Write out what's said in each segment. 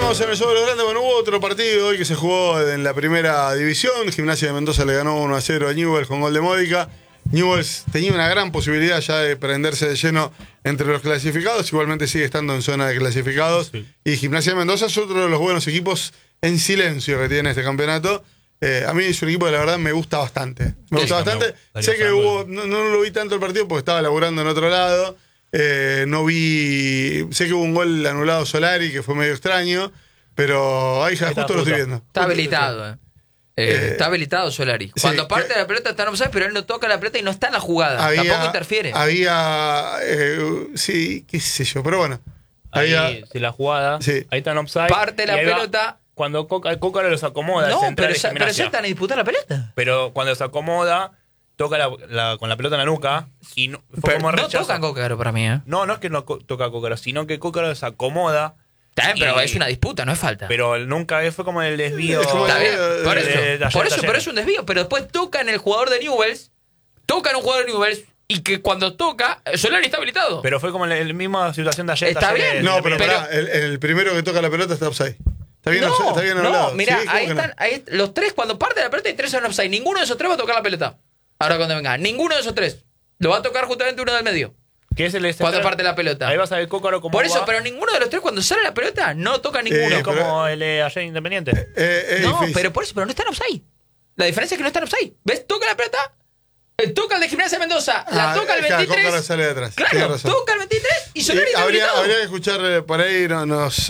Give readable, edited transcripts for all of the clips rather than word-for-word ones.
Seguimos en el show de los grandes. Bueno, hubo otro partido hoy que se jugó en la primera división. Gimnasia de Mendoza le ganó 1-0 a Newell's con gol de Módica. Newell's tenía una gran posibilidad ya de prenderse de lleno entre los clasificados. Igualmente sigue estando en zona de clasificados. Sí. Y Gimnasia de Mendoza es otro de los buenos equipos en silencio que tiene este campeonato. A mí es un equipo que la verdad me gusta bastante. Me gusta bastante. Sé que hubo, no lo vi tanto el partido porque estaba laburando en otro lado. No vi. Sé que hubo un gol anulado Solari que fue medio extraño, pero ahí ya justo lo estoy viendo. Está habilitado, está habilitado Solari. Cuando sí, parte de la pelota está en offside, pero él no toca la pelota y no está en la jugada. Tampoco interfiere. Había. Sí, qué sé yo, pero bueno. Ahí, si la jugada. Sí. Ahí está en offside. Parte la pelota. Cuando Cócaro los acomoda. No, pero ya están a disputar la pelota. Pero cuando se acomoda, toca con la pelota en la nuca. Y no, pero no toca Cócaro para mí, No es que no toca Cócaro, sino que Cócaro se acomoda. Está bien, pero es una disputa, no es falta. Pero nunca fue como el desvío. Está bien, por eso, pero es un desvío. Pero después toca en el jugador de Newell's. Toca en un jugador de Newell's. Y que cuando toca, Solari está habilitado. Pero fue como la misma situación de ayer. Está bien. No, pero pará, el primero que toca la pelota está offside. Está bien, está bien hablado. No, mirá, sí, ahí están ahí, los tres, cuando parte de la pelota hay tres en offside. Ninguno de esos tres va a tocar la pelota. Ahora cuando venga, ninguno de esos tres. Lo va a tocar justamente uno del medio. ¿Qué es el cuando parte la pelota? Ahí vas a ver Cócaro como. Por eso, pero ninguno de los tres cuando sale la pelota no toca ninguno. Como el ayer Independiente. No, pero por eso, pero no está en offside. La diferencia es que no está en offside. ¿Ves? Toca la pelota. Toca el de Gimnasia de Mendoza, la toca el 23. Cócaro sale de atrás. Claro, toca el 23 y Solari está habilitado. Habría que escuchar por ahí, nos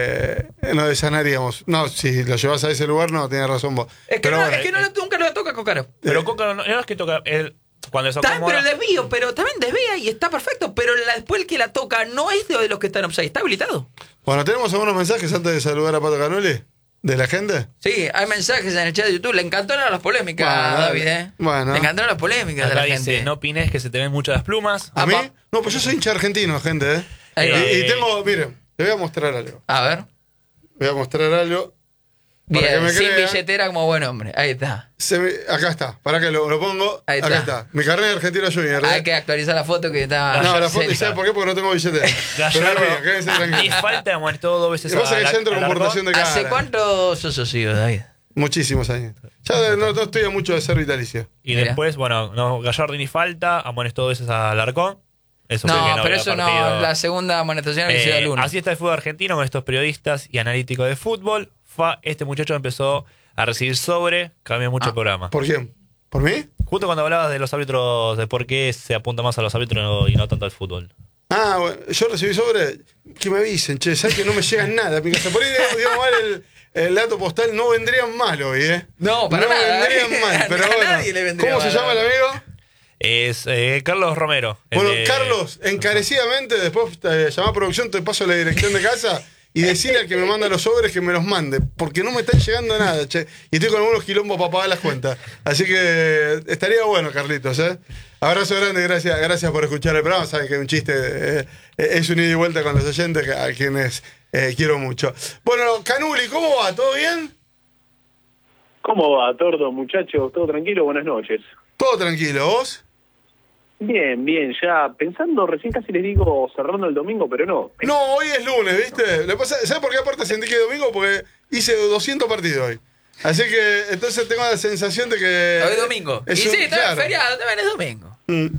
desanaríamos. No, si lo llevas a ese lugar, no, tienes razón vos. Es que, nunca lo toca Cócaro. Pero Cócaro no es que toca. Cuando se acomoda. Pero el desvío, pero también desvía y está perfecto. Pero después el que la toca no es de los que están offside, está habilitado. Bueno, tenemos algunos mensajes antes de saludar a Pato Canoli. ¿De la gente? Sí, hay mensajes en el chat de YouTube. Le encantaron las polémicas, David, Bueno. Le encantaron las polémicas de la gente. No opines que se te ven muchas las plumas. ¿A mí? No, pues yo soy hincha argentino, gente, y tengo, miren, le voy a mostrar algo. A ver. Voy a mostrar algo. Bien, sin billetera como buen hombre. Ahí está. Acá está. Para que lo pongo. Ahí acá está. Mi carnet de Argentino Junior. Hay que actualizar la foto que está. No, la foto, ¿sabes por qué? Porque no tengo billetera. Pero es mía, quédense tranquilos. Y falta, hemos todo 2 veces. Pasa que ya entro con portación de cara. ¿Hace cuánto sos socio, David? Muchísimos años. Ya no estoy a mucho de ser vitalicio. Y después, bueno, Gallardini falta, amonestó 2 veces a Alarcón. Eso no, pero eso no, la segunda amonestación había sido el 1. Así está el fútbol argentino con estos periodistas y analíticos de fútbol. Este muchacho empezó a recibir cambió mucho el programa. ¿Por quién? ¿Por mí? Justo cuando hablabas de los árbitros, de por qué se apunta más a los árbitros y no tanto al fútbol. Bueno, yo recibí que me avisen, che, ¿sabes que no me llega nada a mi casa? Por ahí, digamos mal el dato postal, no vendrían mal hoy, No, para nada. No vendrían mal, pero bueno. ¿Cómo se llama el amigo? Es Carlos Romero. Bueno, Carlos, encarecidamente, después llamá a producción, te paso la dirección de casa y decirle al que me manda los sobres que me los mande, porque no me están llegando nada, che. Y estoy con algunos quilombos para pagar las cuentas. Así que estaría bueno, Carlitos, Abrazo grande, gracias por escuchar el programa. Saben que un chiste es un ida y vuelta con los oyentes, a quienes quiero mucho. Bueno, Canuli, ¿cómo va? ¿Todo bien? ¿Cómo va, Tordo, muchachos? ¿Todo tranquilo? Buenas noches. Todo tranquilo, ¿vos? Bien, ya pensando, recién casi les digo cerrando el domingo, pero no. No, hoy es lunes, ¿viste? ¿Sabes por qué aparte sentí que es domingo? Porque hice 200 partidos hoy. Así que entonces tengo la sensación de que... Hoy es domingo. Y sí, está feriado, también es domingo.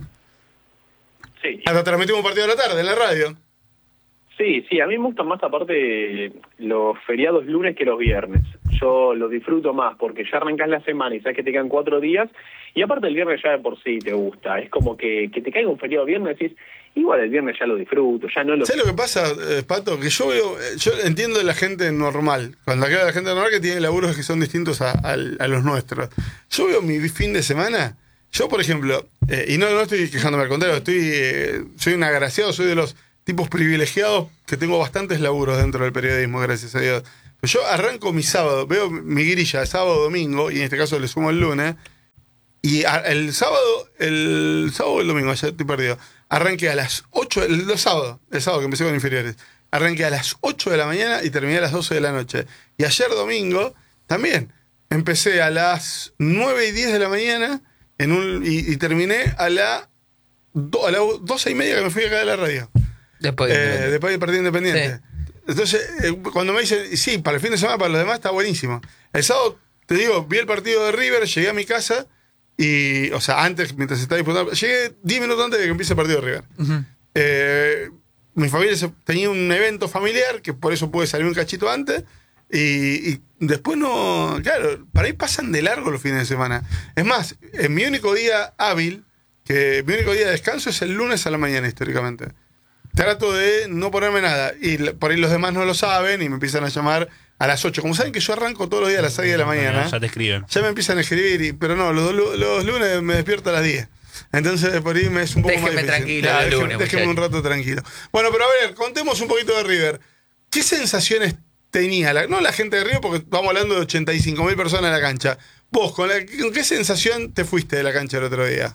Sí. Hasta transmitimos un partido de la tarde en la radio. Sí, a mí me gustan más aparte los feriados lunes que los viernes. Yo los disfruto más porque ya arrancás la semana y sabes que te quedan 4 días y aparte el viernes ya de por sí te gusta. Es como que te caiga un feriado viernes y decís, igual el viernes ya lo disfruto, ya no lo... ¿Sabes lo que pasa, Pato? Que yo entiendo de la gente normal, cuando acá la gente normal que tiene laburos que son distintos a los nuestros. Yo veo mi fin de semana, yo por ejemplo, y no estoy quejándome, al contrario, soy un agraciado, soy de los tipos privilegiados que tengo bastantes laburos dentro del periodismo, gracias a Dios. Pero yo arranco mi sábado, veo mi grilla sábado, domingo, y en este caso le sumo el lunes, y el sábado o el domingo, ya estoy perdido, arranqué a las 8, el sábado que empecé con inferiores, arranqué a las 8 de la mañana y terminé a las 12 de la noche. Y ayer domingo también, empecé a las 9 y 10 de la mañana y terminé a las 12:30 que me fui acá de la radio. Después del partido Independiente. Sí. Entonces, cuando me dicen, sí, para el fin de semana, para los demás está buenísimo. El sábado, te digo, vi el partido de River, llegué a mi casa y, o sea, antes, mientras estaba disputando, llegué 10 minutos antes de que empiece el partido de River. Mi familia tenía un evento familiar, que por eso pude salir un cachito antes, y después no, claro, para ahí pasan de largo los fines de semana. Es más, en mi único día hábil, que mi único día de descanso es el lunes a la mañana históricamente. Trato de no ponerme nada. Y por ahí los demás no lo saben y me empiezan a llamar a las 8. Como saben que yo arranco todos los días a las 6 de la mañana. Ya te escriben. Ya me empiezan a escribir, pero no, los lunes me despierto a las 10. Entonces por ahí me es un poco más difícil. Tranquilo, ya, déjeme un rato tranquilo. Bueno, pero a ver, contemos un poquito de River. ¿Qué sensaciones tenía? No la gente de River, porque estamos hablando de 85.000 personas en la cancha. Vos, ¿con qué sensación te fuiste de la cancha el otro día?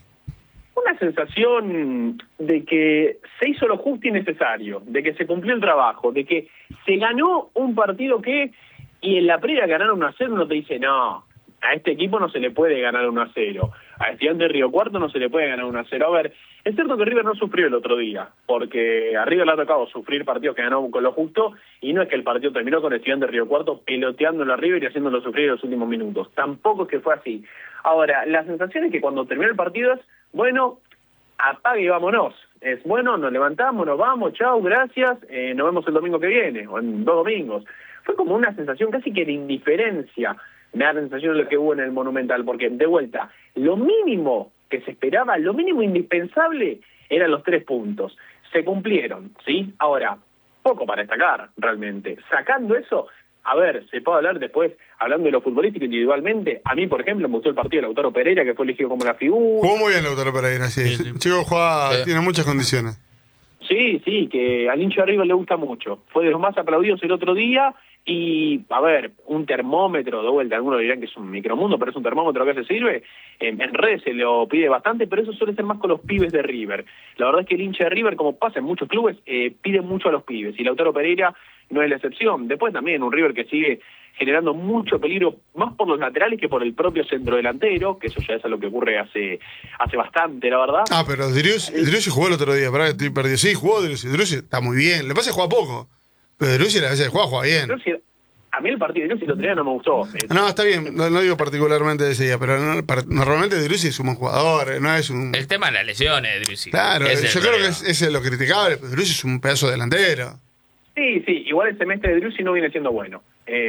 Una sensación de que se hizo lo justo y necesario, de que se cumplió el trabajo, de que se ganó un partido que, y en la previa ganar 1-0 uno te dice, no, a este equipo no se le puede ganar 1-0, a Estudiantes de Río Cuarto no se le puede ganar 1-0. A ver, es cierto que River no sufrió el otro día, porque a River le ha tocado sufrir partidos que ganó con lo justo, y no es que el partido terminó con Estudiantes de Río Cuarto peloteándolo a River y haciéndolo sufrir en los últimos minutos. Tampoco es que fue así. Ahora, la sensación es que cuando terminó el partido es, bueno, apague y vámonos. Es bueno, nos levantamos, nos vamos, chau, gracias, nos vemos el domingo que viene, o en 2 domingos. Fue como una sensación casi que de indiferencia, me da la sensación de lo que hubo en el Monumental, porque, de vuelta, lo mínimo que se esperaba, lo mínimo indispensable, eran los 3 puntos. Se cumplieron, ¿sí? Ahora, poco para destacar, realmente. Sacando eso, a ver, se puede hablar después, hablando de lo futbolístico individualmente. A mí, por ejemplo, me gustó el partido de Lautaro Pereira, que fue elegido como la figura. Jugó muy bien Lautaro Pereira, sí. Chico tiene muchas condiciones. Sí, que al hincha de River le gusta mucho. Fue de los más aplaudidos el otro día y, a ver, un termómetro, de vuelta, algunos dirán que es un micromundo, pero es un termómetro que se sirve. En redes se lo pide bastante, pero eso suele ser más con los pibes de River. La verdad es que el hincha de River, como pasa en muchos clubes, pide mucho a los pibes, y Lautaro Pereira no es la excepción. Después también un River que sigue generando mucho peligro, más por los laterales que por el propio centro delantero, que eso ya es algo que ocurre hace bastante, la verdad. Ah, pero Driussi jugó el otro día, ¿verdad? Estoy perdido. Sí, jugó Driussi está muy bien. Le pasa que juega poco, pero Driussi a veces juega bien. Driussi, a mí el partido de Driussi el otro día no me gustó. No, está bien, no digo particularmente de ese día, pero normalmente Driussi es un buen jugador, no es un... El tema de las lesiones de Driussi. Claro, yo creo que ese es lo criticable, pero Driussi es un pedazo delantero. Sí, igual el semestre de Driussi no viene siendo bueno.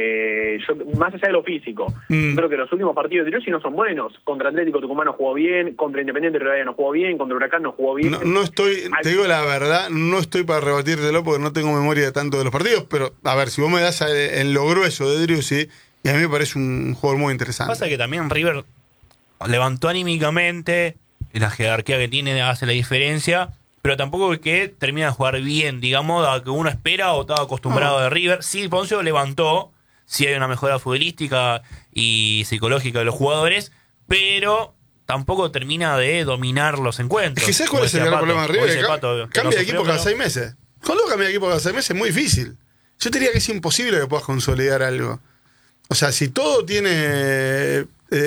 Más allá de lo físico, creo que los últimos partidos de Driussi no son buenos. Contra Atlético Tucumán no jugó bien, contra Independiente Rivadavia no jugó bien, contra Huracán no jugó bien. No estoy, te digo la verdad, no estoy para rebatírtelo porque no tengo memoria de tanto de los partidos, pero a ver, si vos me das en lo grueso de Driussi, y a mí me parece un jugador muy interesante. Pasa que también River levantó anímicamente, la jerarquía que tiene hace la diferencia, pero tampoco es que termina de jugar bien, digamos, a que uno espera o estaba acostumbrado de River. Sí, Poncio levantó, sí hay una mejora futbolística y psicológica de los jugadores, pero tampoco termina de dominar los encuentros. Es que ¿sabes cuál es el gran problema de River? Cambia de equipo cada 6 meses. Cuando cambia de equipo cada 6 meses es muy difícil. Yo te diría que es imposible que puedas consolidar algo. O sea, si todo tiene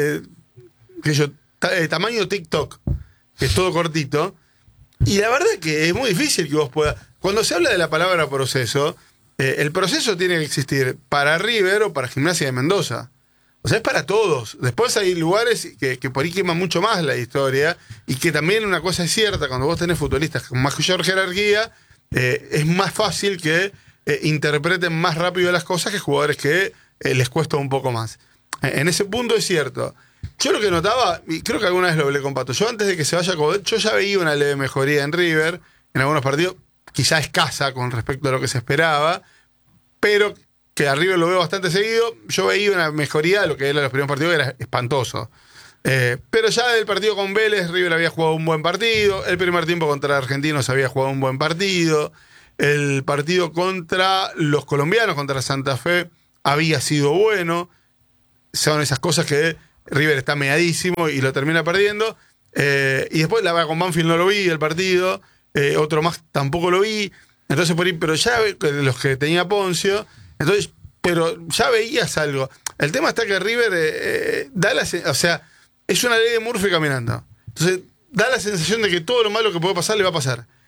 tamaño TikTok, que es todo cortito, y la verdad es que es muy difícil que vos puedas... Cuando se habla de la palabra proceso, el proceso tiene que existir para River o para Gimnasia de Mendoza. O sea, es para todos. Después hay lugares que por ahí queman mucho más la historia, y que también una cosa es cierta, cuando vos tenés futbolistas con mayor jerarquía, es más fácil que interpreten más rápido las cosas que jugadores que les cuesta un poco más. En ese punto es cierto. Yo lo que notaba, y creo que alguna vez lo hablé con Pato, yo antes de que se vaya a Codet, yo ya veía una leve mejoría en River, en algunos partidos, quizá escasa con respecto a lo que se esperaba, pero que a River lo veo bastante seguido. Yo veía una mejoría de lo que era los primeros partidos, que era espantoso. Pero ya del partido con Vélez, River había jugado un buen partido, el primer tiempo contra Argentinos había jugado un buen partido, el partido contra los colombianos, contra Santa Fe, había sido bueno. Son esas cosas que River está meadísimo y lo termina perdiendo. Y después la verdad con Banfield no lo vi el partido, otro más tampoco lo vi. Entonces por ahí, pero ya los que tenía Poncio, entonces, pero ya veías algo. El tema está que River o sea, es una ley de Murphy caminando. Entonces da la sensación de que todo lo malo que puede pasar le va a pasar.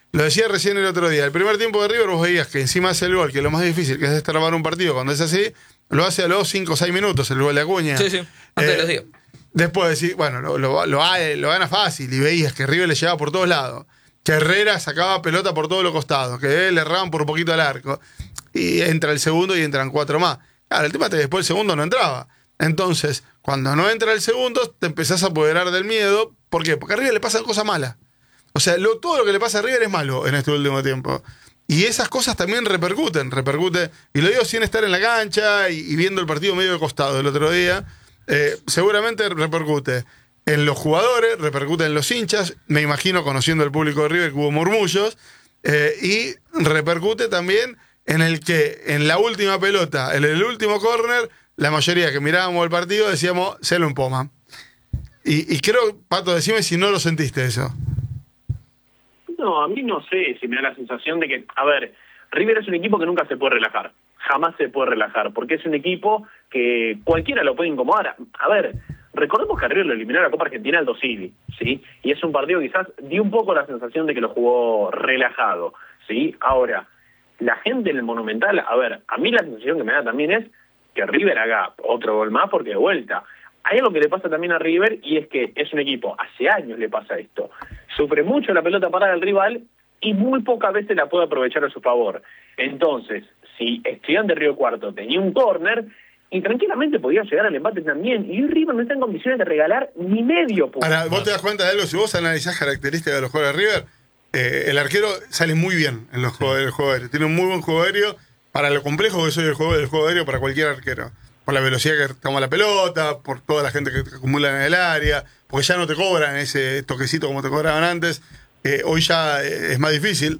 Lo decía recién el otro día. El primer tiempo de River vos veías que encima hace el gol, que es lo más difícil, que es destrabar un partido cuando es así, lo hace a los 5 o 6 minutos el gol de Acuña. Sí, antes de los días. Después decís, bueno, lo gana fácil y veías que River le llevaba por todos lados. Que Herrera sacaba pelota por todos los costados, que le erraban por un poquito al arco. Y entra el segundo y entran 4 más. Claro, el tema es que después el segundo no entraba. Entonces, cuando no entra el segundo, te empezás a apoderar del miedo. ¿Por qué? Porque a River le pasan cosas malas. O sea, todo lo que le pasa a River es malo en este último tiempo. Y esas cosas también repercuten. Y lo digo sin estar en la cancha y viendo el partido medio de costado el otro día. Seguramente repercute en los jugadores, repercute en los hinchas. Me imagino, conociendo al público de River, que hubo murmullos. Y repercute también en el que en la última pelota, en el último córner, la mayoría que mirábamos el partido decíamos, se lo empoma. Y creo, Pato, decime si no lo sentiste eso. No, a mí no sé si me da la sensación de que, a ver, River es un equipo que nunca se puede relajar, jamás se puede relajar, porque es un equipo que cualquiera lo puede incomodar. A ver, recordemos que a River lo eliminó la Copa Argentina Aldo Civi, ¿sí? Y es un partido que quizás dio un poco la sensación de que lo jugó relajado, ¿sí? Ahora, la gente en el Monumental, a ver, a mí la sensación que me da también es que River haga otro gol más porque de vuelta. Hay algo que le pasa también a River y es que es un equipo, hace años le pasa esto, sufre mucho la pelota parada del rival y muy pocas veces la puede aprovechar a su favor. Entonces, si Estudiantes de Río Cuarto tenía un córner y tranquilamente podía llegar al empate también, y el River no está en condiciones de regalar ni medio punto. Ahora, vos te das cuenta de algo, si vos analizás características de los jugadores de River, el arquero sale muy bien en los juegos aéreos, tiene un muy buen juego aéreo para lo complejo que soy el juego aéreo para cualquier arquero. Por la velocidad que toma la pelota, por toda la gente que acumula en el área, porque ya no te cobran ese toquecito como te cobraban antes. Hoy ya es más difícil.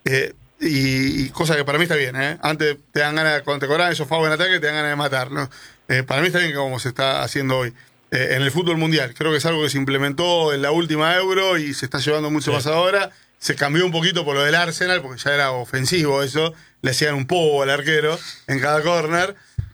Y cosa que para mí está bien. Antes te dan ganas, cuando te cobraban esos fouls en ataque, te dan ganas de matarlo. Para mí está bien como se está haciendo hoy. En el fútbol mundial, creo que es algo que se implementó en la última Euro y se está llevando mucho más ahora. Se cambió un poquito por lo del Arsenal, porque ya era ofensivo eso. Le hacían un poco al arquero en cada córner.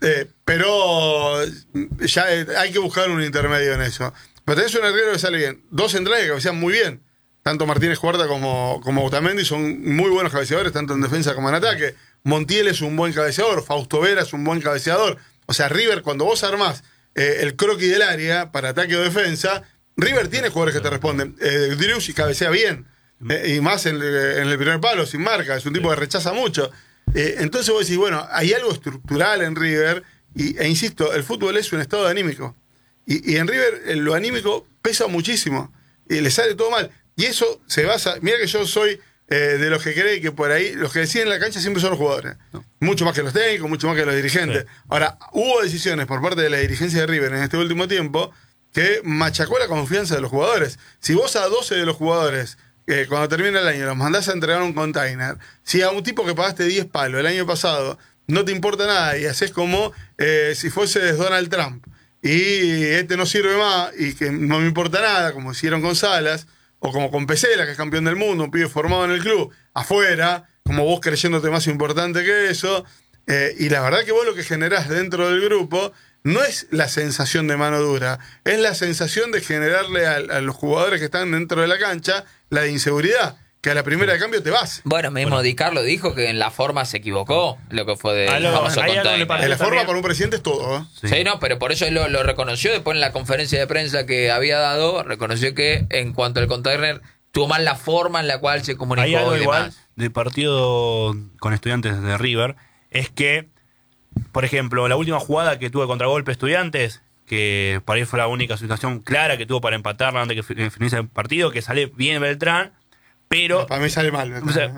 Pero ya hay que buscar un intermedio en eso. Pero tenés un arquero que sale bien. 2 centrales que cabecean muy bien. Tanto Martínez Cuarta como Otamendi son muy buenos cabeceadores, tanto en defensa como en ataque. Montiel es un buen cabeceador. Fausto Vera es un buen cabeceador. O sea, River, cuando vos armás el croquis del área para ataque o defensa, River tiene jugadores que te responden. Driussi cabecea bien. Y más en el primer palo, sin marca. Es un tipo que rechaza mucho. Entonces vos decís, bueno, hay algo estructural en River, e insisto, el fútbol es un estado anímico. Y en River lo anímico pesa muchísimo. Y le sale todo mal. Y eso se basa. Mira que yo soy de los que creen que por ahí, los que deciden en la cancha siempre son los jugadores. No. Mucho más que los técnicos, mucho más que los dirigentes. Sí. Ahora, hubo decisiones por parte de la dirigencia de River en este último tiempo que machacó la confianza de los jugadores. Si vos a 12 de los jugadores, cuando termina el año, los mandás a entregar un container, si a un tipo que pagaste 10 palos el año pasado no te importa nada y haces como si fuese Donald Trump y este no sirve más y que no me importa nada, como hicieron con Salas o como con Pesela, que es campeón del mundo, un pibe formado en el club, afuera, como vos creyéndote más importante que eso, y la verdad que vos lo que generás dentro del grupo no es la sensación de mano dura, es la sensación de generarle a los jugadores que están dentro de la cancha la de inseguridad, que a la primera de cambio te vas. Bueno, mismo Di Carlo dijo que en la forma se equivocó, lo que fue de famoso container. En la forma para un presidente es todo. Sí, no, pero por eso él lo reconoció después en la conferencia de prensa que había dado, reconoció que en cuanto al container tuvo mal la forma en la cual se comunicó. Hay algo y igual demás. de partido con Estudiantes de River, es que, por ejemplo, la última jugada que tuvo contragolpe Estudiantes, que para él fue la única situación clara que tuvo para empatarla antes que finalice el partido, que sale bien Beltrán, pero... No, para mí sale mal. O sea,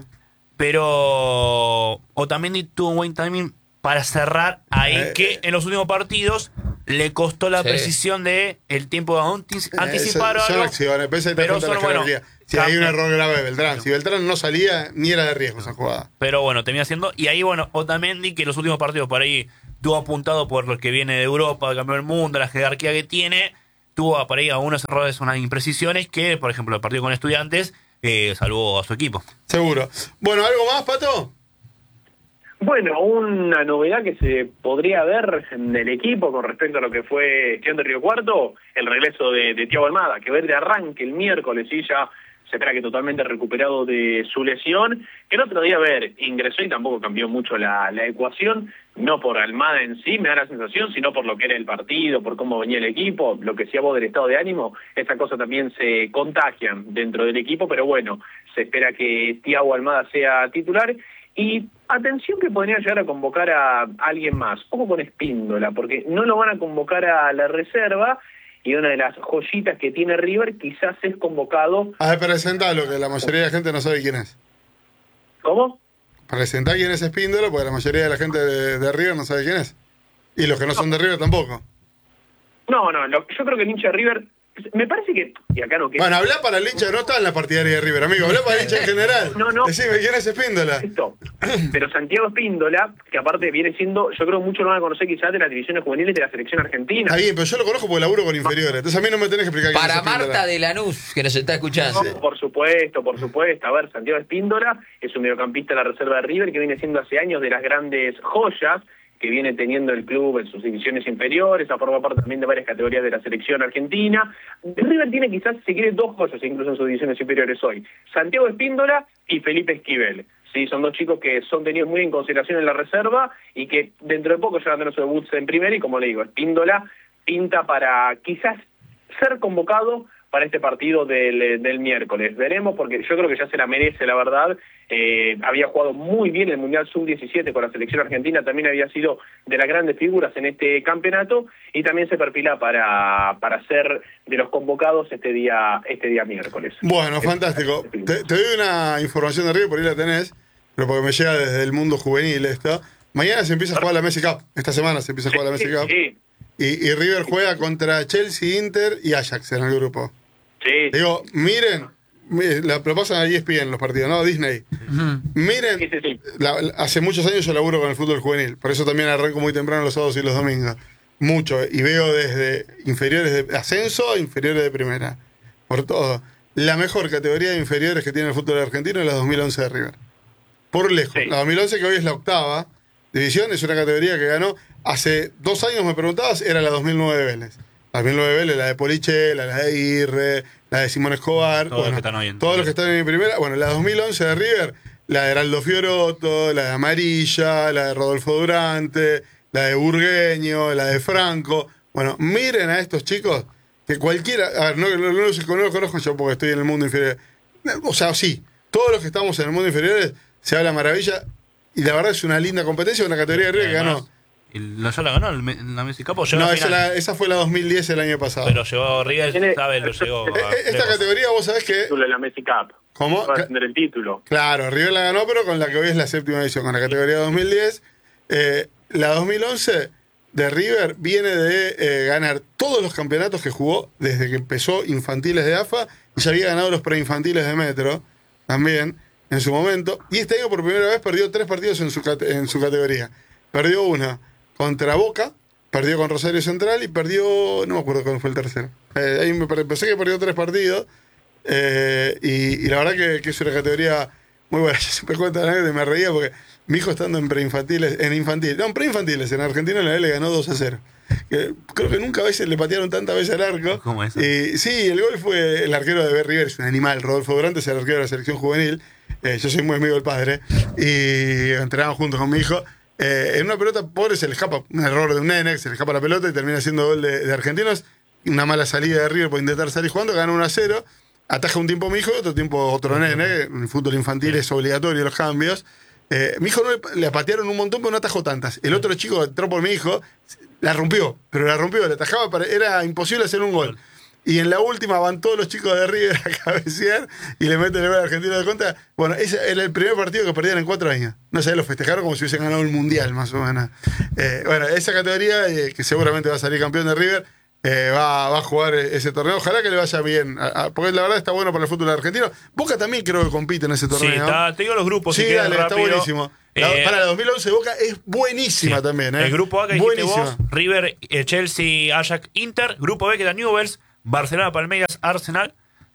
pero Otamendi tuvo un buen timing para cerrar ahí, que en los últimos partidos le costó la precisión de el tiempo de anticipar son acciones, pero son, bueno, si hay un error grave de Beltrán. Si Beltrán no salía, ni era de riesgo esa jugada. Pero bueno, termina siendo... Y ahí, bueno, Otamendi, que en los últimos partidos por ahí tuvo apuntado por lo que viene de Europa, el campeón del mundo, la jerarquía que tiene, tuvo por ahí algunos errores, unas imprecisiones que, por ejemplo, el partido con Estudiantes salvó a su equipo. Seguro. Bueno, ¿algo más, Pato? Bueno, una novedad que se podría ver en el equipo con respecto a lo que fue Estudiantes de Río Cuarto, el regreso de Thiago Almada, que ver de arranque el miércoles y ya se espera que totalmente recuperado de su lesión, que el otro día, a ver, ingresó y tampoco cambió mucho la ecuación, no por Almada en sí, me da la sensación, sino por lo que era el partido, por cómo venía el equipo, lo que decía vos del estado de ánimo, esa cosa también se contagian dentro del equipo, pero bueno, se espera que Thiago Almada sea titular. Y atención que podría llegar a convocar a alguien más, ojo con Espíndola, porque no lo van a convocar a la reserva, y una de las joyitas que tiene River quizás es convocado... A ver, presentalo, que la mayoría de la gente no sabe quién es. ¿Cómo? Presentá quién es Espíndola, porque la mayoría de la gente de River no sabe quién es. Y los que no son de River tampoco. No, yo creo que el hincha de River... Me parece que... Y acá no... Bueno, hablá para el hincha, no está en la partidaria de River, amigo. Hablá para el hincha en general. No. Decime, ¿quién es Espíndola? Esto. Pero Santiago Espíndola, que aparte viene siendo... Yo creo que muchos lo van a conocer quizás de las divisiones juveniles de la selección argentina. Está bien, pero yo lo conozco porque laburo con inferiores. Entonces a mí no me tenés que explicar quién es Para Espíndola. Marta de Lanús, que nos está escuchando. No, por supuesto. A ver, Santiago Espíndola es un mediocampista de la reserva de River que viene siendo hace años de las grandes joyas que viene teniendo el club en sus divisiones inferiores, forma parte también de varias categorías de la selección argentina. River tiene quizás, si quiere, dos joyas incluso en sus divisiones inferiores hoy. Santiago Espíndola y Felipe Esquivel. Sí, son dos chicos que son tenidos muy en consideración en la reserva y que dentro de poco ya van a tener su debut en primera, y como le digo, Espíndola pinta para quizás ser convocado para este partido del miércoles. Veremos, porque yo creo que ya se la merece, la verdad. Había jugado muy bien el Mundial Sub-17 con la selección argentina, también había sido de las grandes figuras en este campeonato, y también se perfila para ser de los convocados este día miércoles. Bueno, fantástico. Te doy una información de River, por ahí la tenés, pero porque me llega desde el mundo juvenil esto. Mañana se empieza a jugar la Messi Cup. Esta semana se empieza a jugar la Messi Cup. Sí. Y River juega contra Chelsea, Inter y Ajax en el grupo. Sí. Digo, miren, lo pasan a ESPN los partidos, ¿no? Disney. Miren, Sí. hace muchos años yo laburo con el fútbol juvenil, por eso también arranco muy temprano los sábados y los domingos. Mucho, y veo desde inferiores de ascenso a inferiores de primera. Por todo. La mejor categoría de inferiores que tiene el fútbol argentino es la 2011 de River. Por lejos. Sí. La 2011, que hoy es la 8ª división, es una categoría que ganó. Hace 2 años, me preguntabas, era la 2009 de Vélez. La 2009 de Vélez, la de Polichela, la de Aguirre, la de Simón Escobar. Todos los que están hoy en todos los que están en primera. Bueno, la 2011 de River, la de Heraldo Fioroto, la de Amarilla, la de Rodolfo Durante, la de Burgueño, la de Franco. Bueno, miren a estos chicos que cualquiera... A ver, no los conozco yo porque estoy en el mundo inferior. O sea, sí, todos los que estamos en el mundo inferior se habla maravilla, y la verdad es una linda competencia, una categoría de River que ganó. ¿No ya la ganó la Messi Cup o llegó No, a final? esa fue la 2010 el año pasado. Pero llegó River, ¿sabes? Lo llegó. Esta categoría, vos sabés que... Título de la Messi Cup. ¿Cómo? Va a tener el título. Claro, River la ganó, pero con la que hoy es la 7ª edición, con la categoría 2010. La 2011 de River viene de ganar todos los campeonatos que jugó desde que empezó infantiles de AFA, y ya había ganado los preinfantiles de Metro también en su momento. Y este año por primera vez perdió 3 partidos en su categoría. Perdió una contra Boca, perdió con Rosario Central y perdió, no me acuerdo cuál fue el tercero. Ahí pensé que perdió 3 partidos. Y la verdad que es una categoría muy buena. Yo siempre cuento la anécdota y me reía porque mi hijo, estando en preinfantiles, en Argentina la le ganó 2-0. Creo que nunca a veces le patearon tantas veces al arco. ¿Cómo es? Sí, el gol fue el arquero de River, es un animal. Rodolfo Durante es el arquero de la selección juvenil. Yo soy muy amigo del padre y entrenamos juntos con mi hijo. En una pelota pobre se le escapa un error de un nene, se le escapa la pelota y termina siendo gol de Argentinos. Una mala salida de River por intentar salir jugando, gana 1-0. Ataja un tiempo mi hijo, otro tiempo otro nene. En el fútbol infantil es obligatorio los cambios. Mi hijo le patearon un montón, pero no atajó tantas. El otro chico entró por mi hijo, la rompió, le atajaba, era imposible hacer un gol. Y en la última van todos los chicos de River a cabecear y le meten el gol argentino de contra. Bueno, ese era el primer partido que perdían en 4 años. No sé, lo festejaron como si hubiesen ganado el Mundial, más o menos. Bueno, esa categoría, que seguramente va a salir campeón de River, va a jugar ese torneo. Ojalá que le vaya bien, porque la verdad está bueno para el fútbol argentino. Boca también creo que compite en ese torneo. Sí, te digo los grupos. Sí, si dale, está rápido. buenísimo. Para la 2011 Boca es buenísima también. El grupo A que dijiste vos, River, Chelsea, Ajax, Inter. Grupo B que era Newell's, Barcelona, Palmeiras, Arsenal.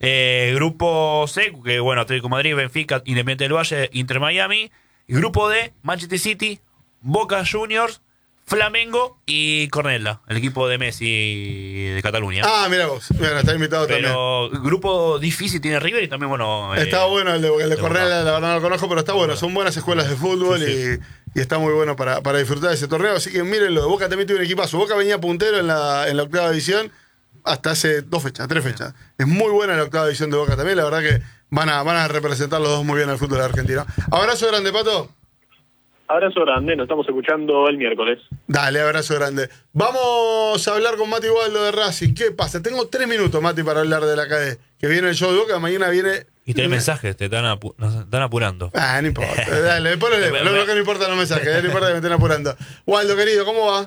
Grupo C, que bueno, Atlético de Madrid, Benfica, Independiente del Valle, Inter Miami. Grupo D, Manchester City, Boca Juniors, Flamengo y Cornella, el equipo de Messi de Cataluña. Ah, mira vos, mira, está invitado pero también. Grupo difícil tiene River y también, bueno... Está bueno el de Cornella, la verdad no lo conozco, pero está bueno. Son buenas escuelas de fútbol y está muy bueno para disfrutar de ese torneo. Así que mírenlo, Boca también tiene un equipazo. Boca venía puntero en la octava división hasta hace 3 fechas. Es muy buena la octava división de Boca también. La verdad que van a representar los dos muy bien al fútbol argentino. Abrazo grande, Pato. Abrazo grande, nos estamos escuchando el miércoles. Dale, abrazo grande. Vamos a hablar con Mati Waldo de Racing. ¿Qué pasa? Tengo 3 minutos, Mati, para hablar de la KD. Que viene el show de Boca, mañana viene... Y tenés mensajes, nos están apurando. No importa. Dale, después lo que no importa los mensajes, no importa que me estén apurando. Waldo, querido, ¿cómo va?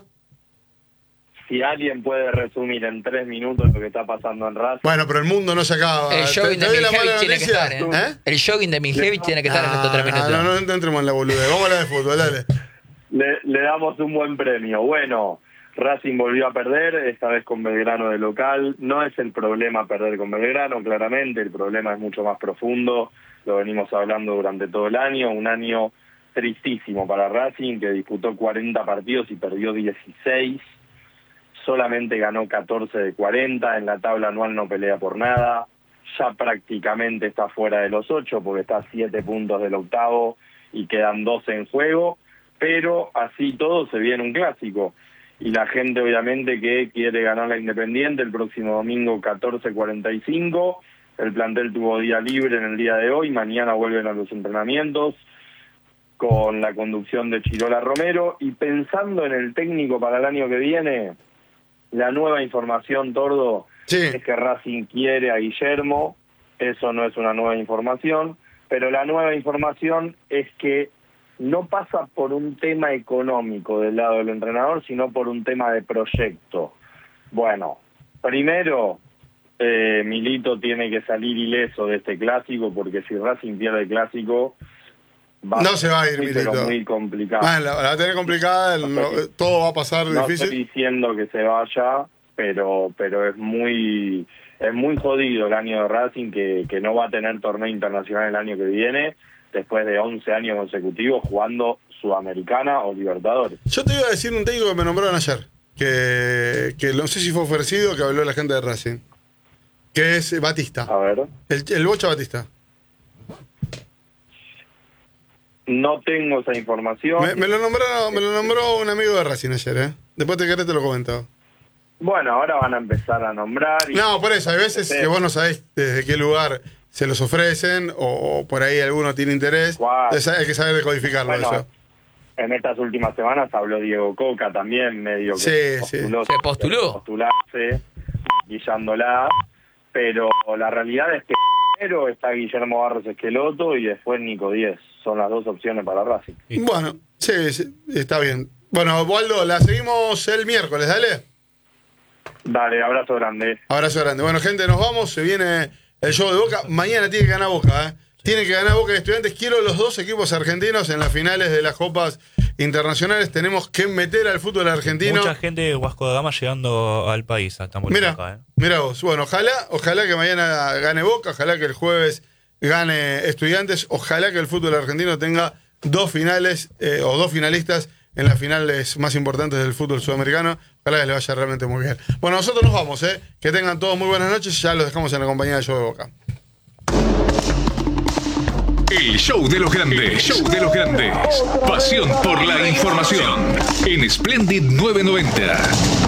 Si alguien puede resumir en 3 minutos lo que está pasando en Racing. Bueno, pero el mundo no se acaba. El jogging de Miljevic tiene que estar, ¿eh? El jogging de Miljevic tiene que estar en estos 3 minutos. No entremos en la boludez. Vamos a hablar de fútbol, dale. Le damos un buen premio. Bueno, Racing volvió a perder, esta vez con Belgrano de local. No es el problema perder con Belgrano, claramente. El problema es mucho más profundo. Lo venimos hablando durante todo el año. Un año tristísimo para Racing, que disputó 40 partidos y perdió 16. Solamente ganó 14 de 40, en la tabla anual no pelea por nada, ya prácticamente está fuera de los 8 porque está a 7 puntos del octavo y quedan 12 en juego, pero así todo se viene un clásico y la gente obviamente que quiere ganar la Independiente el próximo domingo 14:45, el plantel tuvo día libre en el día de hoy, mañana vuelven a los entrenamientos con la conducción de Chirola Romero y pensando en el técnico para el año que viene... La nueva información, Tordo, es que Racing quiere a Guillermo, eso no es una nueva información, pero la nueva información es que no pasa por un tema económico del lado del entrenador, sino por un tema de proyecto. Bueno, primero, Milito tiene que salir ileso de este clásico, porque si Racing pierde el clásico... No se va a ir, Milito. Muy complicado. La va a tener complicada, todo va a pasar difícil. No estoy diciendo que se vaya, pero es muy jodido el año de Racing, que no va a tener torneo internacional el año que viene, después de 11 años consecutivos jugando Sudamericana o Libertadores. Yo te iba a decir un técnico que me nombraron ayer, que no sé si fue ofrecido, que habló la gente de Racing, que es Batista. A ver. El Bocha Batista. No tengo esa información. Me lo nombró un amigo de Racing ayer, ¿eh? Después te querés te lo comento. Bueno, ahora van a empezar a nombrar. No, por eso, hay veces que vos no sabés desde qué lugar se los ofrecen o por ahí alguno tiene interés. Hay que saber decodificarlo, bueno, eso. En estas últimas semanas habló Diego Coca también, medio que se postuló. Postularse, guillándola, pero la realidad es que primero está Guillermo Barros Esqueloto y después Nico Díez. Son las dos opciones para Racing. Bueno, sí, está bien. Bueno, Waldo, la seguimos el miércoles, dale. Dale, abrazo grande. Abrazo grande. Bueno, gente, nos vamos. Se viene el show de Boca. Mañana tiene que ganar Boca, ¿eh? Tiene que ganar Boca de Estudiantes. Quiero los dos equipos argentinos en las finales de las copas internacionales. Tenemos que meter al fútbol argentino. Mucha gente de Vasco da Gama llegando al país. Mira vos. Bueno, ojalá que mañana gane Boca. Ojalá que el jueves gane Estudiantes. Ojalá que el fútbol argentino tenga 2 finales o 2 finalistas en las finales más importantes del fútbol sudamericano. Ojalá que le vaya realmente muy bien. Bueno, nosotros nos vamos, que tengan todos muy buenas noches. Ya los dejamos en la compañía del show de Boca. El show de los grandes. Show de los grandes. Pasión por la información. En Splendid 990.